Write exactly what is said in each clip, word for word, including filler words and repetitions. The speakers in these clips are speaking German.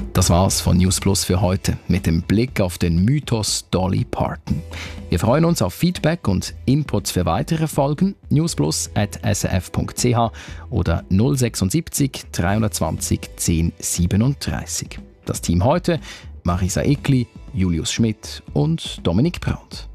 Das war's von News Plus für heute mit dem Blick auf den Mythos Dolly Parton. Wir freuen uns auf Feedback und Inputs für weitere Folgen. newsplus at s r f punkt c h oder null sechsundsiebzig dreihundertzwanzig zehn siebenunddreißig. Das Team heute: Marisa Ickli, Julius Schmidt und Dominik Brandt.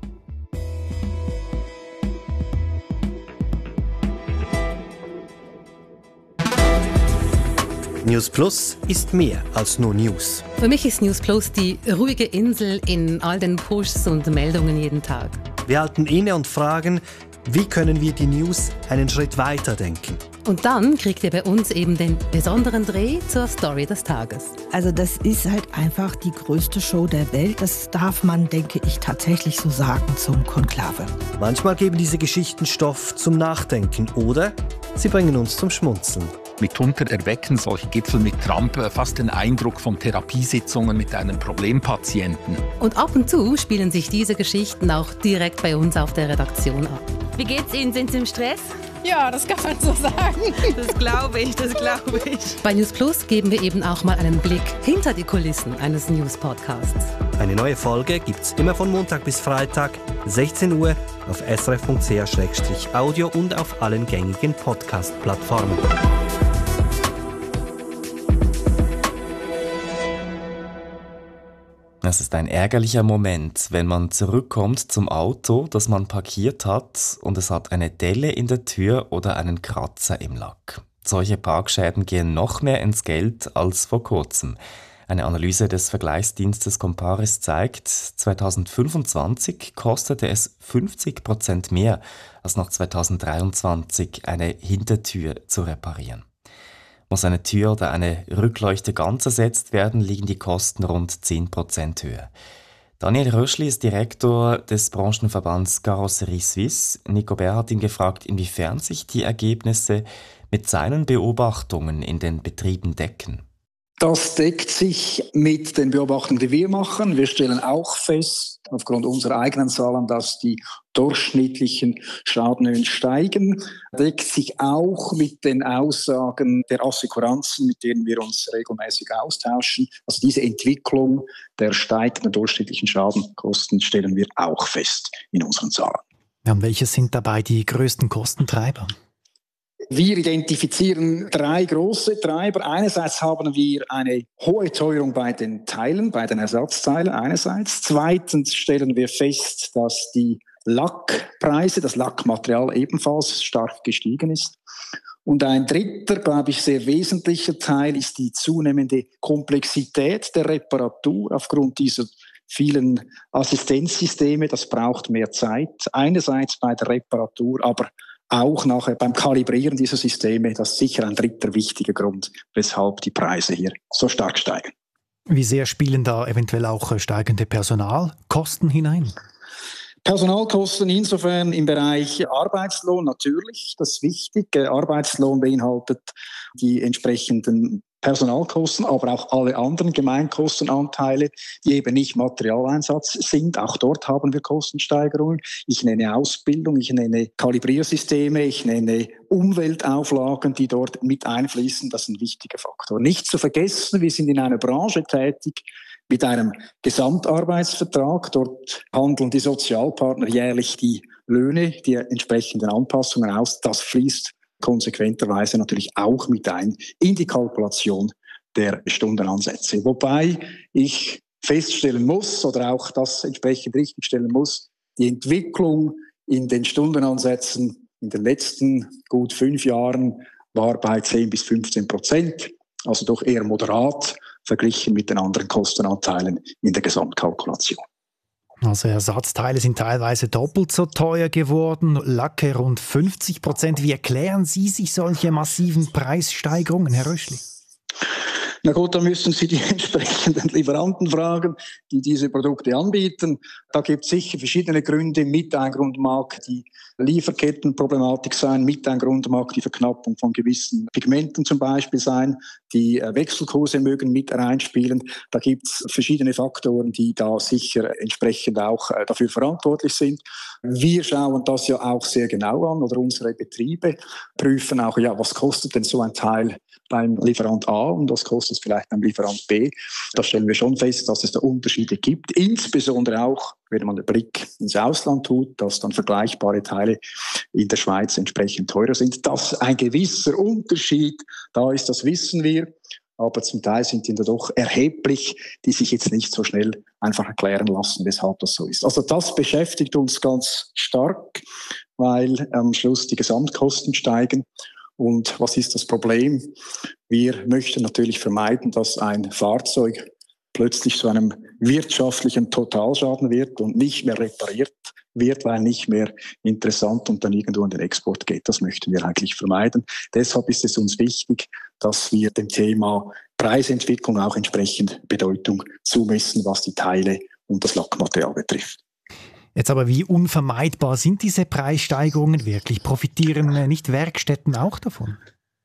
News Plus ist mehr als nur News. Für mich ist News Plus die ruhige Insel in all den Pushs und Meldungen jeden Tag. Wir halten inne und fragen, wie können wir die News einen Schritt weiter denken? Und dann kriegt ihr bei uns eben den besonderen Dreh zur Story des Tages. Also das ist halt einfach die größte Show der Welt. Das darf man, denke ich, tatsächlich so sagen zum Konklave. Manchmal geben diese Geschichten Stoff zum Nachdenken oder sie bringen uns zum Schmunzeln. Mitunter erwecken solche Gipfel mit Trump fast den Eindruck von Therapiesitzungen mit einem Problempatienten. Und ab und zu spielen sich diese Geschichten auch direkt bei uns auf der Redaktion ab. Wie geht's Ihnen? Sind Sie im Stress? Ja, das kann man so sagen. Das glaube ich, das glaube ich. Bei News Plus geben wir eben auch mal einen Blick hinter die Kulissen eines News-Podcasts. Eine neue Folge gibt's immer von Montag bis Freitag, sechzehn Uhr, auf s r f punkt c h slash audio und auf allen gängigen Podcast-Plattformen. Es ist ein ärgerlicher Moment, wenn man zurückkommt zum Auto, das man parkiert hat und es hat eine Delle in der Tür oder einen Kratzer im Lack. Solche Parkschäden gehen noch mehr ins Geld als vor kurzem. Eine Analyse des Vergleichsdienstes Comparis zeigt, zweitausendfünfundzwanzig kostete es fünfzig Prozent mehr als noch zweitausenddreiundzwanzig, eine Hintertür zu reparieren. Muss eine Tür oder eine Rückleuchte ganz ersetzt werden, liegen die Kosten rund zehn Prozent höher. Daniel Röschli ist Direktor des Branchenverbands Carrosserie Suisse. Nico Bär hat ihn gefragt, inwiefern sich die Ergebnisse mit seinen Beobachtungen in den Betrieben decken. Das deckt sich mit den Beobachtungen, die wir machen. Wir stellen auch fest, aufgrund unserer eigenen Zahlen, dass die durchschnittlichen Schadenhöhen steigen. Deckt sich auch mit den Aussagen der Assekuranzen, mit denen wir uns regelmäßig austauschen. Also diese Entwicklung der steigenden durchschnittlichen Schadenkosten stellen wir auch fest in unseren Zahlen. Ja, und welche sind dabei die größten Kostentreiber? Wir identifizieren drei große Treiber. Einerseits haben wir eine hohe Teuerung bei den Teilen, bei den Ersatzteilen einerseits. Zweitens stellen wir fest, dass die Lackpreise, das Lackmaterial ebenfalls stark gestiegen ist. Und ein dritter, glaube ich, sehr wesentlicher Teil ist die zunehmende Komplexität der Reparatur aufgrund dieser vielen Assistenzsysteme. Das braucht mehr Zeit. Einerseits bei der Reparatur, aber auch nachher beim Kalibrieren dieser Systeme, das ist sicher ein dritter wichtiger Grund, weshalb die Preise hier so stark steigen. Wie sehr spielen da eventuell auch steigende Personalkosten hinein? Personalkosten insofern im Bereich Arbeitslohn natürlich, das ist wichtig. Arbeitslohn beinhaltet die entsprechenden Personalkosten, aber auch alle anderen Gemeinkostenanteile, die eben nicht Materialeinsatz sind. Auch dort haben wir Kostensteigerungen. Ich nenne Ausbildung, ich nenne Kalibriersysteme, ich nenne Umweltauflagen, die dort mit einfließen. Das ist ein wichtiger Faktor. Nicht zu vergessen, wir sind in einer Branche tätig mit einem Gesamtarbeitsvertrag. Dort handeln die Sozialpartner jährlich die Löhne, die entsprechenden Anpassungen aus. Das fließt konsequenterweise natürlich auch mit ein in die Kalkulation der Stundenansätze. Wobei ich feststellen muss oder auch das entsprechend richtigstellen muss, die Entwicklung in den Stundenansätzen in den letzten gut fünf Jahren war bei zehn bis fünfzehn Prozent, also doch eher moderat verglichen mit den anderen Kostenanteilen in der Gesamtkalkulation. Also Ersatzteile sind teilweise doppelt so teuer geworden, Lacke rund fünfzig Prozent. Wie erklären Sie sich solche massiven Preissteigerungen, Herr Röschli? Na gut, da müssen Sie die entsprechenden Lieferanten fragen, die diese Produkte anbieten. Da gibt es sicher verschiedene Gründe. Mit ein Grund mag die Lieferkettenproblematik sein, mit ein Grund mag die Verknappung von gewissen Pigmenten zum Beispiel sein. Die Wechselkurse mögen mit reinspielen. Da gibt es verschiedene Faktoren, die da sicher entsprechend auch dafür verantwortlich sind. Wir schauen das ja auch sehr genau an oder unsere Betriebe prüfen auch, ja, was kostet denn so ein Teil beim Lieferant A und was kostet es vielleicht beim Lieferant B. Da stellen wir schon fest, dass es da Unterschiede gibt. Insbesondere auch, wenn man den Blick ins Ausland tut, dass dann vergleichbare Teile in der Schweiz entsprechend teurer sind. Dass ein gewisser Unterschied da ist, das wissen wir. Aber zum Teil sind die doch erheblich, die sich jetzt nicht so schnell einfach erklären lassen, weshalb das so ist. Also das beschäftigt uns ganz stark, weil am Schluss die Gesamtkosten steigen. Und was ist das Problem? Wir möchten natürlich vermeiden, dass ein Fahrzeug plötzlich zu einem wirtschaftlichen Totalschaden wird und nicht mehr repariert wird, weil nicht mehr interessant und dann irgendwo in den Export geht. Das möchten wir eigentlich vermeiden. Deshalb ist es uns wichtig, dass wir dem Thema Preisentwicklung auch entsprechend Bedeutung zumessen, was die Teile und das Lackmaterial betrifft. Jetzt aber, wie unvermeidbar sind diese Preissteigerungen wirklich? Profitieren nicht Werkstätten auch davon?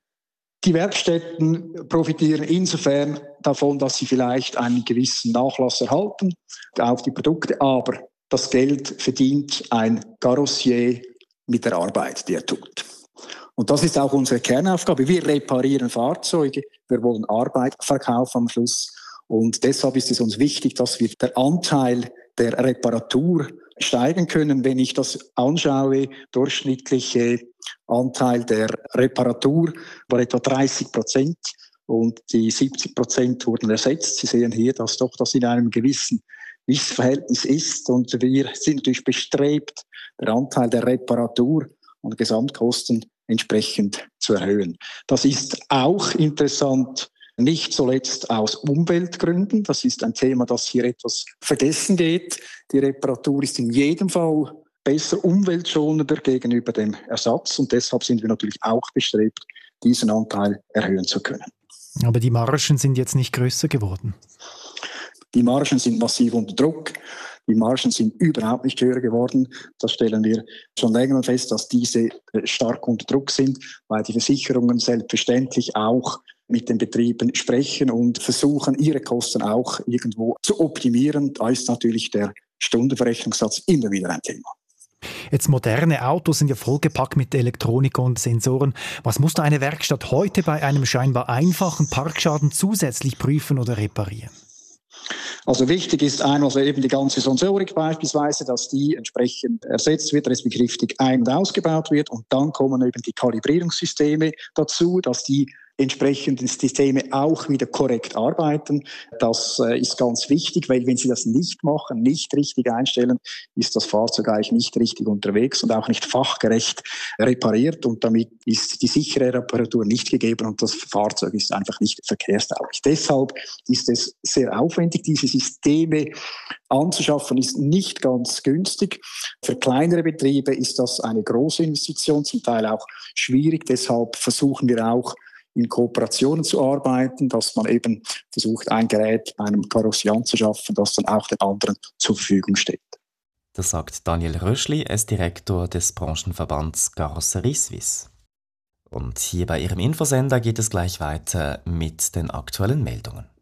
Die Werkstätten profitieren insofern davon, dass sie vielleicht einen gewissen Nachlass erhalten auf die Produkte, aber das Geld verdient ein Karossier mit der Arbeit, die er tut. Und das ist auch unsere Kernaufgabe. Wir reparieren Fahrzeuge, wir wollen Arbeit verkaufen am Schluss. Und deshalb ist es uns wichtig, dass wir den Anteil der Reparatur steigen können. Wenn ich das anschaue, durchschnittliche Anteil der Reparatur war etwa dreißig Prozent und die siebzig Prozent wurden ersetzt. Sie sehen hier, dass doch das in einem gewissen Missverhältnis ist und wir sind natürlich bestrebt, den Anteil der Reparatur und Gesamtkosten entsprechend zu erhöhen. Das ist auch interessant, nicht zuletzt aus Umweltgründen. Das ist ein Thema, das hier etwas vergessen geht. Die Reparatur ist in jedem Fall besser umweltschonender gegenüber dem Ersatz und deshalb sind wir natürlich auch bestrebt, diesen Anteil erhöhen zu können. Aber die Margen sind jetzt nicht größer geworden. Die Margen sind massiv unter Druck. Die Margen sind überhaupt nicht höher geworden. Das stellen wir schon länger fest, dass diese stark unter Druck sind, weil die Versicherungen selbstverständlich auch mit den Betrieben sprechen und versuchen, ihre Kosten auch irgendwo zu optimieren. Da ist natürlich der Stundenverrechnungssatz immer wieder ein Thema. Jetzt moderne Autos sind ja vollgepackt mit Elektronik und Sensoren. Was muss da eine Werkstatt heute bei einem scheinbar einfachen Parkschaden zusätzlich prüfen oder reparieren? Also wichtig ist einmal so eben die ganze Sensorik beispielsweise, dass die entsprechend ersetzt wird, respektive richtig ein- und ausgebaut wird. Und dann kommen eben die Kalibrierungssysteme dazu, dass die entsprechenden Systeme auch wieder korrekt arbeiten. Das äh, ist ganz wichtig, weil wenn Sie das nicht machen, nicht richtig einstellen, ist das Fahrzeug eigentlich nicht richtig unterwegs und auch nicht fachgerecht repariert und damit ist die sichere Reparatur nicht gegeben und das Fahrzeug ist einfach nicht verkehrstauglich. Deshalb ist es sehr aufwendig, diese Systeme anzuschaffen, ist nicht ganz günstig. Für kleinere Betriebe ist das eine große Investition, zum Teil auch schwierig. Deshalb versuchen wir auch, in Kooperationen zu arbeiten, dass man eben versucht, ein Gerät bei einem Karossier anzuschaffen, das dann auch den anderen zur Verfügung steht. Das sagt Daniel Röschli, er ist Direktor des Branchenverbands Karosserie Suisse. Und hier bei Ihrem Infosender geht es gleich weiter mit den aktuellen Meldungen.